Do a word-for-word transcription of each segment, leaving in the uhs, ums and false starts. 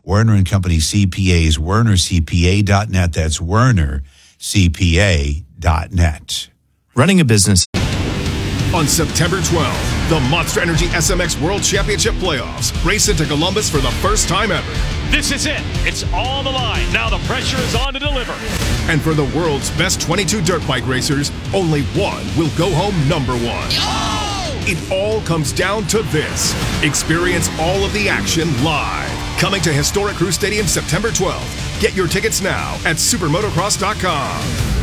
Werner and Company C P As, werner c p a dot net. That's werner c p a dot net. Running a business. On September twelfth, the Monster Energy S M X World Championship Playoffs race into Columbus for the first time ever. This is it. It's on the line. Now the pressure is on to deliver. And for the world's best twenty-two dirt bike racers, only one will go home number one. Oh! It all comes down to this. Experience all of the action live. Coming to historic Crew Stadium September twelfth. Get your tickets now at supermotocross dot com.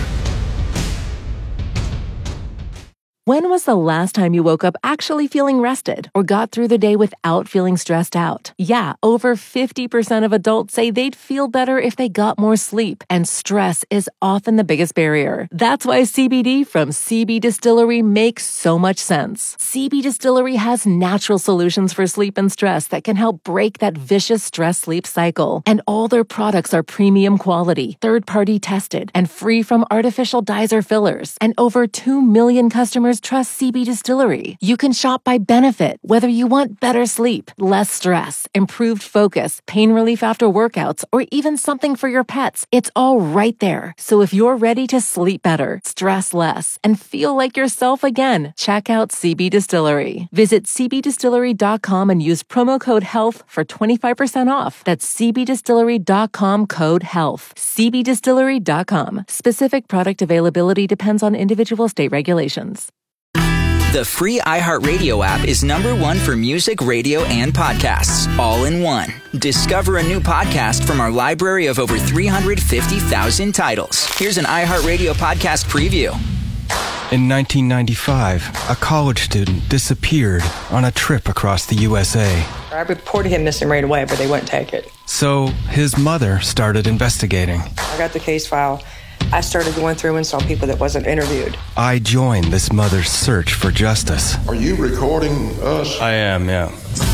When was the last time you woke up actually feeling rested or got through the day without feeling stressed out? Yeah, over fifty percent of adults say they'd feel better if they got more sleep, and stress is often the biggest barrier. That's why C B D from C B Distillery makes so much sense. C B Distillery has natural solutions for sleep and stress that can help break that vicious stress-sleep cycle. And all their products are premium quality, third-party tested, and free from artificial dyes or fillers. And over two million customers trust C B Distillery. You can shop by benefit, whether you want better sleep, less stress, improved focus, pain relief after workouts, or even something for your pets. It's all right there. So if you're ready to sleep better, stress less, and feel like yourself again, check out C B Distillery. Visit c b distillery dot com and use promo code HEALTH for twenty-five percent off. That's c b distillery dot com code HEALTH. c b distillery dot com. Specific product availability depends on individual state regulations. The free iHeartRadio app is number one for music, radio, and podcasts, all in one. Discover a new podcast from our library of over three hundred fifty thousand titles. Here's an iHeartRadio podcast preview. In nineteen ninety-five, a college student disappeared on a trip across the U S A. I reported him missing right away, but they wouldn't take it. So his mother started investigating. I got the case file. I started going through and saw people that wasn't interviewed. I joined this mother's search for justice. Are you recording us? I am, yeah.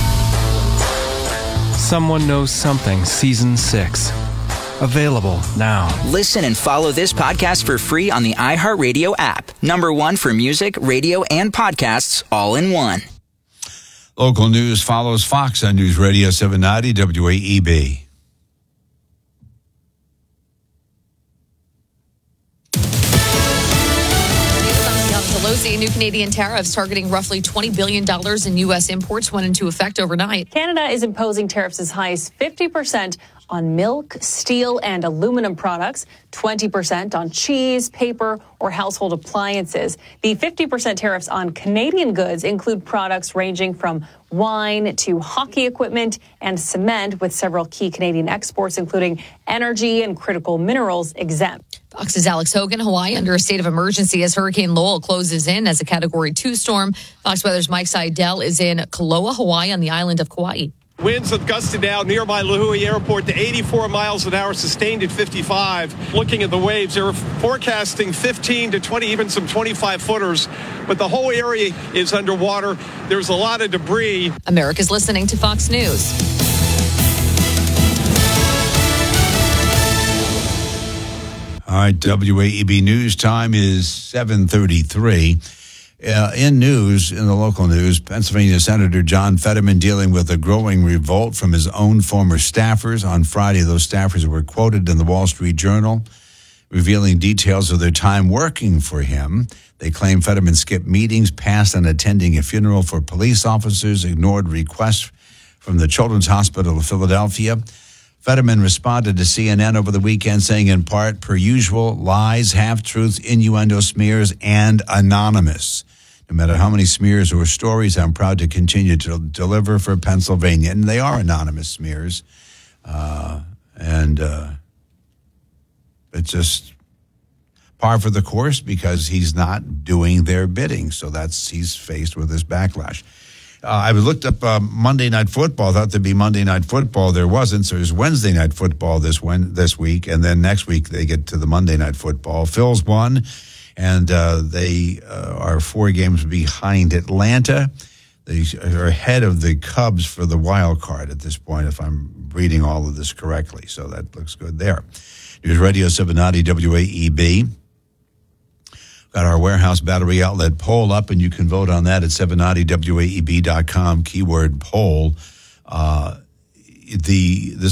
Someone Knows Something, Season six. Available now. Listen and follow this podcast for free on the iHeartRadio app. Number one for music, radio, and podcasts, all in one. Local news follows Fox on News Radio seven ninety W A E B. Pelosi, new Canadian tariffs targeting roughly twenty billion dollars in U S imports went into effect overnight. Canada is imposing tariffs as high as fifty percent on milk, steel, and aluminum products, twenty percent on cheese, paper, or household appliances. The fifty percent tariffs on Canadian goods include products ranging from wine to hockey equipment and cement, with several key Canadian exports, including energy and critical minerals, exempt. Fox's Alex Hogan. Hawaii under a state of emergency as Hurricane Lowell closes in as a Category two storm. Fox Weather's Mike Seidel is in Kaloa, Hawaii, on the island of Kauai. Winds have gusted now nearby Lahui Airport to eighty-four miles an hour, sustained at fifty-five. Looking at the waves, they're forecasting fifteen to twenty, even some twenty-five footers. But the whole area is underwater. There's a lot of debris. America's listening to Fox News. All right, W A E B news time is seven thirty-three. Uh, in news, in the local news, Pennsylvania Senator John Fetterman dealing with a growing revolt from his own former staffers. On Friday, those staffers were quoted in the Wall Street Journal, revealing details of their time working for him. They claim Fetterman skipped meetings, passed on attending a funeral for police officers, ignored requests from the Children's Hospital of Philadelphia. Fetterman responded to C N N over the weekend saying, in part, per usual, lies, half-truths, innuendo smears, and anonymous. No matter how many smears or stories, I'm proud to continue to deliver for Pennsylvania. And they are anonymous smears. Uh, and uh, it's just par for the course because he's not doing their bidding. So that's he's faced with this backlash. Uh, I looked up uh, Monday Night Football. Thought there'd be Monday Night Football. There wasn't. So there's Wednesday Night Football this when, this week. And then next week they get to the Monday Night Football. Phil's won. And uh, they uh, are four games behind Atlanta. They are ahead of the Cubs for the wild card at this point, if I'm reading all of this correctly. So that looks good there. News Radio seven ninety W A E B. Got our warehouse battery outlet poll up, and you can vote on that at seven ninety W A E B dot com, keyword poll. Uh, the, the